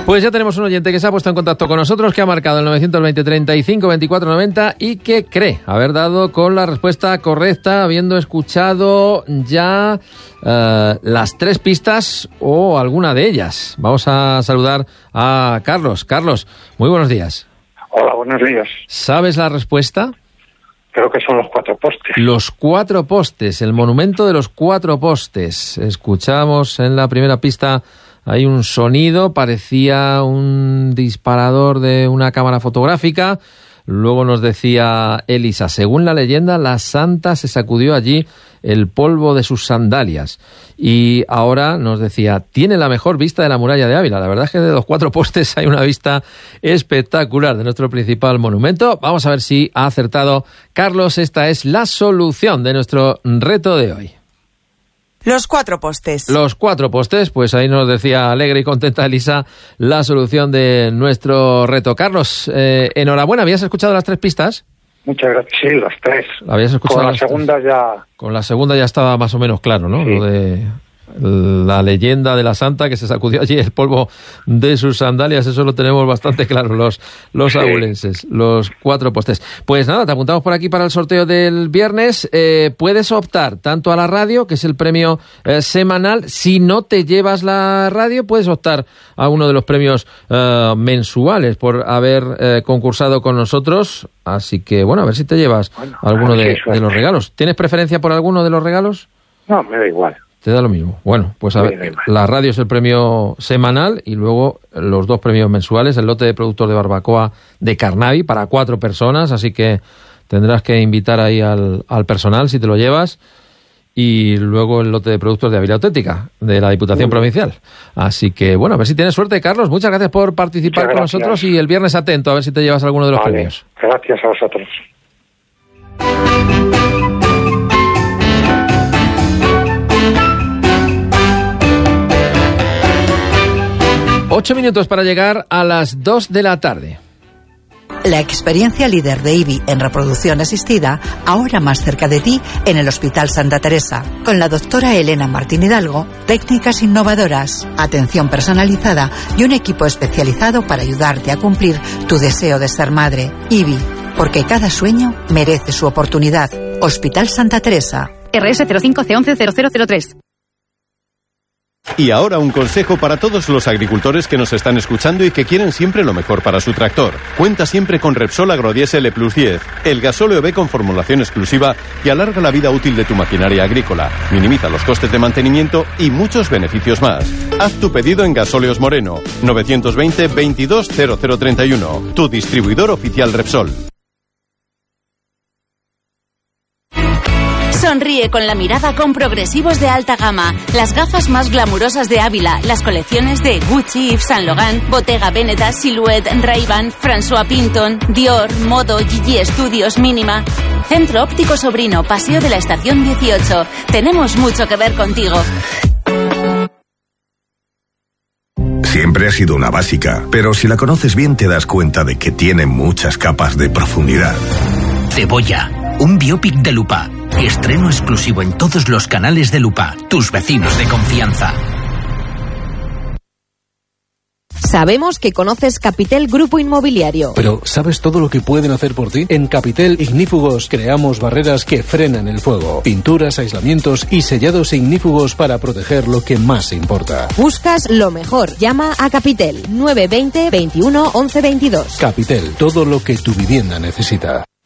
Pues ya tenemos un oyente que se ha puesto en contacto con nosotros, que ha marcado el 920 35 24 90 y que cree haber dado con la respuesta correcta, habiendo escuchado ya las 3 pistas o alguna de ellas. Vamos a saludar a Carlos. Carlos, muy buenos días. Hola, buenos días. ¿Sabes la respuesta? Creo que son los 4 postes. Los 4 postes, el monumento de los 4 postes. Escuchamos en la primera pista, hay un sonido, parecía un disparador de una cámara fotográfica. Luego nos decía Elisa, según la leyenda, la santa se sacudió allí el polvo de sus sandalias. Y ahora nos decía, tiene la mejor vista de la muralla de Ávila. La verdad es que de los 4 postes hay una vista espectacular de nuestro principal monumento. Vamos a ver si ha acertado Carlos. Esta es la solución de nuestro reto de hoy. Los 4 postes. Los 4 postes, pues ahí nos decía alegre y contenta Elisa la solución de nuestro reto. Carlos, enhorabuena, ¿habías escuchado las 3 pistas? Muchas gracias, sí, las 3. ¿Habías escuchado con la segunda ya? Con la segunda ya estaba más o menos claro, ¿no? Sí. Lo de la leyenda de la santa que se sacudió allí el polvo de sus sandalias, eso lo tenemos bastante claro los abulenses, los 4 postes. Pues nada, te apuntamos por aquí para el sorteo del viernes. Puedes optar tanto a la radio, que es el premio semanal. Si no te llevas la radio, puedes optar a uno de los premios mensuales por haber concursado con nosotros. Así que, bueno, a ver si te llevas alguno de los regalos. ¿Tienes preferencia por alguno de los regalos? No, me da igual. ¿Te da lo mismo? Bueno, pues a ver, la radio es el premio semanal y luego los 2 premios mensuales, el lote de productos de barbacoa de Carnavi para 4 personas, así que tendrás que invitar ahí al personal si te lo llevas, y luego el lote de productos de Ávila Auténtica, de la Diputación Provincial. Así que, bueno, a ver si tienes suerte, Carlos. Muchas gracias por participar con nosotros y el viernes atento a ver si te llevas alguno de los premios. Gracias a vosotros. 8 minutos para llegar a las 2 de la tarde. La experiencia líder de IBI en reproducción asistida, ahora más cerca de ti en el Hospital Santa Teresa. Con la doctora Elena Martín Hidalgo, técnicas innovadoras, atención personalizada y un equipo especializado para ayudarte a cumplir tu deseo de ser madre. IBI, porque cada sueño merece su oportunidad. Hospital Santa Teresa. RS 05C110003. Y ahora un consejo para todos los agricultores que nos están escuchando y que quieren siempre lo mejor para su tractor. Cuenta siempre con Repsol Agrodiesel E Plus 10, el gasóleo B con formulación exclusiva que alarga la vida útil de tu maquinaria agrícola, minimiza los costes de mantenimiento y muchos beneficios más. Haz tu pedido en Gasóleos Moreno, 920 22 0031, tu distribuidor oficial Repsol. Sonríe con la mirada con progresivos de alta gama, las gafas más glamurosas de Ávila, las colecciones de Gucci, Yves Saint Laurent, Bottega Veneta, Silhouette, Ray-Ban, François Pinton, Dior, Modo, Gigi Studios, Mínima. Centro Óptico Sobrino, Paseo de la Estación 18. Tenemos mucho que ver contigo. Siempre ha sido una básica, pero si la conoces bien te das cuenta de que tiene muchas capas de profundidad. Cebolla, un biopic de Lupa. Estreno exclusivo en todos los canales de Lupa, tus vecinos de confianza. Sabemos que conoces Capitel Grupo Inmobiliario. Pero ¿sabes todo lo que pueden hacer por ti? En Capitel Ignífugos creamos barreras que frenan el fuego, pinturas, aislamientos y sellados ignífugos para proteger lo que más importa. Buscas lo mejor. Llama a Capitel 920 21 11 22. Capitel, todo lo que tu vivienda necesita.